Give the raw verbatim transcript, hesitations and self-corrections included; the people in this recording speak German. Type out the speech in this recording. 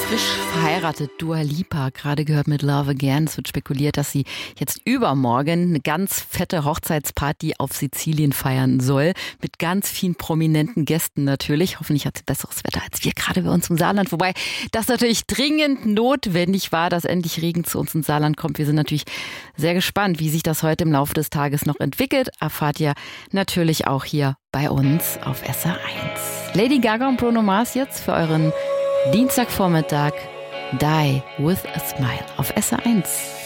Frisch verheiratet, Dua Lipa, gerade gehört mit Love Again. Es wird spekuliert, dass sie jetzt übermorgen eine ganz fette Hochzeitsparty auf Sizilien feiern soll. Mit ganz vielen prominenten Gästen natürlich. Hoffentlich hat sie besseres Wetter als wir gerade bei uns im Saarland. Wobei das natürlich dringend notwendig war, dass endlich Regen zu uns ins Saarland kommt. Wir sind natürlich sehr gespannt, wie sich das heute im Laufe des Tages noch entwickelt. Erfahrt ihr natürlich auch hier bei uns auf S R eins. Lady Gaga und Bruno Mars jetzt für euren Dienstagvormittag, Die with a Smile auf S R eins.